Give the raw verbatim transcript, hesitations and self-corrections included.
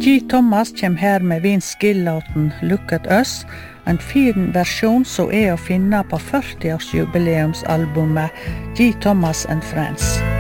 G. Thomas kjem her med Vince Gill-låten Look at Us, en fin versjon som er å finne på førti-årsjubileumsalbumet G. Thomas and Friends.